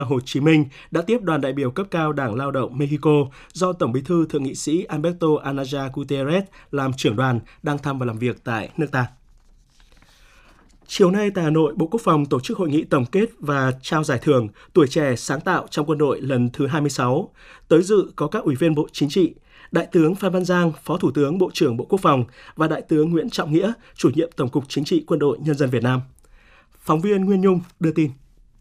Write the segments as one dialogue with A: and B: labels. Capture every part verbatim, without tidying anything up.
A: Hồ Chí Minh đã tiếp đoàn đại biểu cấp cao Đảng Lao động Mexico do Tổng Bí thư Thượng nghị sĩ Alberto Anaya Gutierrez làm trưởng đoàn đang thăm và làm việc tại nước ta. Chiều nay tại Hà Nội, Bộ Quốc phòng tổ chức hội nghị tổng kết và trao giải thưởng Tuổi trẻ sáng tạo trong quân đội lần thứ hai mươi sáu. Tới dự có các ủy viên Bộ Chính trị, Đại tướng Phan Văn Giang, Phó Thủ tướng Bộ trưởng Bộ Quốc phòng và Đại tướng Nguyễn Trọng Nghĩa, Chủ nhiệm Tổng cục Chính trị Quân đội Nhân dân Việt Nam. Phóng viên Nguyên Nhung đưa tin.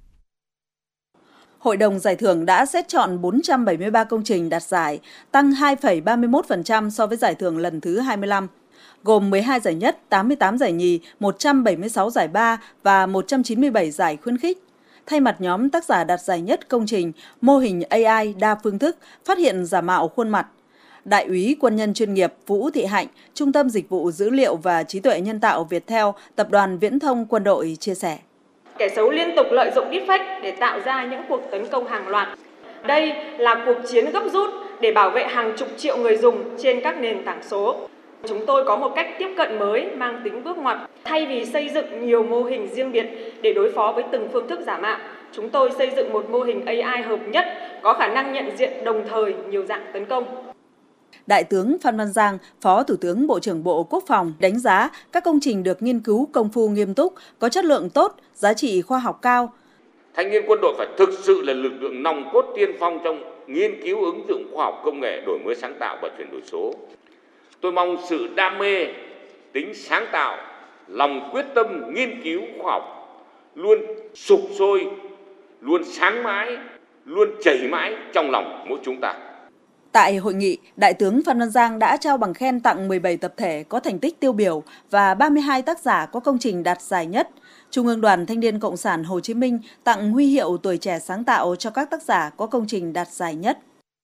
B: Hội đồng giải thưởng đã xét chọn bốn trăm bảy mươi ba công trình đạt giải, tăng hai phẩy ba mươi mốt phần trăm so với giải thưởng lần thứ hai mươi lăm, gồm mười hai giải nhất, tám mươi tám giải nhì, một trăm bảy mươi sáu giải ba và một trăm chín mươi bảy giải khuyến khích. Thay mặt nhóm tác giả đạt giải nhất công trình mô hình a i đa phương thức phát hiện giả mạo khuôn mặt, Đại úy quân nhân chuyên nghiệp Vũ Thị Hạnh, Trung tâm Dịch vụ Dữ liệu và Trí tuệ Nhân tạo Viettel, Tập đoàn Viễn thông Quân đội chia sẻ.
C: Kẻ xấu liên tục lợi dụng deepfake để tạo ra những cuộc tấn công hàng loạt. Đây là cuộc chiến gấp rút để bảo vệ hàng chục triệu người dùng trên các nền tảng số. Chúng tôi có một cách tiếp cận mới mang tính bước ngoặt. Thay vì xây dựng nhiều mô hình riêng biệt để đối phó với từng phương thức giả mạo, chúng tôi xây dựng một mô hình a i hợp nhất có khả năng nhận diện đồng thời nhiều dạng tấn công.
B: Đại tướng Phan Văn Giang, Phó Thủ tướng Bộ trưởng Bộ Quốc phòng đánh giá các công trình được nghiên cứu công phu nghiêm túc, có chất lượng tốt, giá trị khoa học cao.
D: Thanh niên quân đội phải thực sự là lực lượng nòng cốt tiên phong trong nghiên cứu ứng dụng khoa học công nghệ, đổi mới sáng tạo và chuyển đổi số. Tôi mong sự đam mê, tính sáng tạo, lòng quyết tâm nghiên cứu khoa học luôn sục sôi, luôn sáng mãi, luôn chảy mãi trong lòng mỗi chúng ta.
B: Tại hội nghị, Đại tướng Phan Văn Giang đã trao bằng khen tặng mười bảy tập thể có thành tích tiêu biểu và ba mươi hai tác giả có công trình đạt giải nhất. Trung ương Đoàn Thanh niên Cộng sản Hồ Chí Minh tặng huy hiệu Tuổi trẻ sáng tạo cho các tác giả có công trình đạt giải nhất.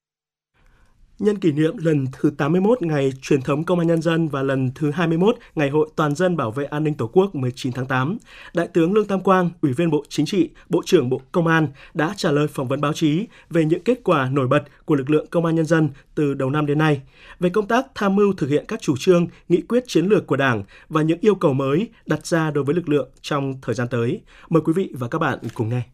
A: Nhân kỷ niệm lần thứ tám mươi mốt Ngày Truyền thống Công an Nhân dân và lần thứ hai mươi mốt Ngày Hội Toàn dân Bảo vệ An ninh Tổ quốc mười chín tháng tám, Đại tướng Lương Tam Quang, Ủy viên Bộ Chính trị, Bộ trưởng Bộ Công an đã trả lời phỏng vấn báo chí về những kết quả nổi bật của lực lượng Công an Nhân dân từ đầu năm đến nay, về công tác tham mưu thực hiện các chủ trương, nghị quyết chiến lược của Đảng và những yêu cầu mới đặt ra đối với lực lượng trong thời gian tới. Mời quý vị và các bạn cùng nghe.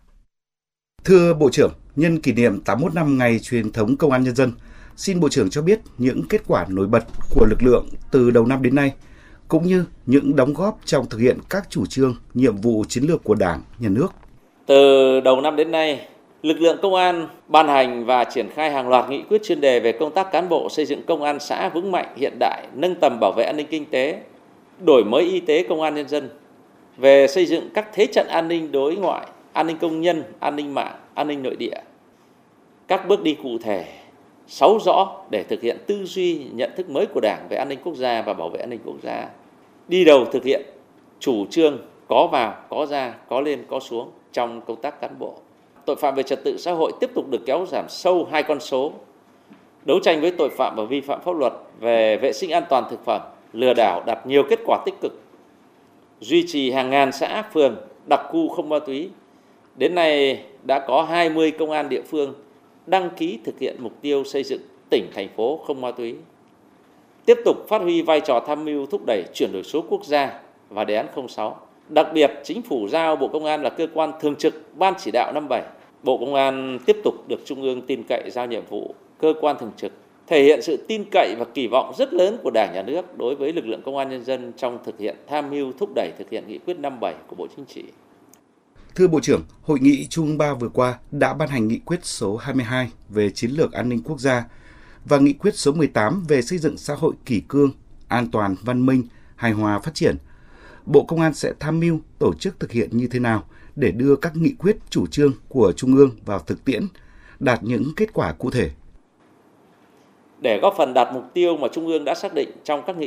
E: Thưa Bộ trưởng, nhân kỷ niệm tám mươi mốt năm Ngày Truyền thống Công an Nhân dân, xin Bộ trưởng cho biết những kết quả nổi bật của lực lượng từ đầu năm đến nay, cũng như những đóng góp trong thực hiện các chủ trương, nhiệm vụ chiến lược của Đảng, Nhà nước.
F: Từ đầu năm đến nay, lực lượng công an ban hành và triển khai hàng loạt nghị quyết chuyên đề về công tác cán bộ, xây dựng công an xã vững mạnh, hiện đại, nâng tầm bảo vệ an ninh kinh tế, đổi mới y tế công an nhân dân, về xây dựng các thế trận an ninh đối ngoại, an ninh công nhân, an ninh mạng, an ninh nội địa. Các bước đi cụ thể, sáu rõ để thực hiện tư duy nhận thức mới của Đảng về an ninh quốc gia và bảo vệ an ninh quốc gia. Đi đầu thực hiện chủ trương có vào, có ra, có lên, có xuống trong công tác cán bộ. Tội phạm về trật tự xã hội tiếp tục được kéo giảm sâu hai con số. Đấu tranh với tội phạm và vi phạm pháp luật về vệ sinh an toàn thực phẩm, lừa đảo đạt nhiều kết quả tích cực. Duy trì hàng ngàn xã, phường, đặc khu không ma túy. Đến nay đã có hai mươi công an địa phương đăng ký thực hiện mục tiêu xây dựng tỉnh, thành phố không ma túy. Tiếp tục phát huy vai trò tham mưu thúc đẩy chuyển đổi số quốc gia và đề án không sáu. Đặc biệt, Chính phủ giao Bộ Công an là cơ quan thường trực Ban chỉ đạo năm bảy. Bộ Công an tiếp tục được Trung ương tin cậy giao nhiệm vụ cơ quan thường trực, thể hiện sự tin cậy và kỳ vọng rất lớn của Đảng, Nhà nước đối với lực lượng Công an Nhân dân trong thực hiện tham mưu thúc đẩy thực hiện nghị quyết năm bảy của Bộ Chính trị.
E: Thưa Bộ trưởng, Hội nghị Trung ương ba vừa qua đã ban hành nghị quyết số hai mươi hai về chiến lược an ninh quốc gia và nghị quyết số mười tám về xây dựng xã hội kỷ cương, an toàn, văn minh, hài hòa phát triển. Bộ Công an sẽ tham mưu tổ chức thực hiện như thế nào để đưa các nghị quyết chủ trương của Trung ương vào thực tiễn, đạt những kết quả cụ thể?
F: Để góp phần đạt mục tiêu mà Trung ương đã xác định trong các nghị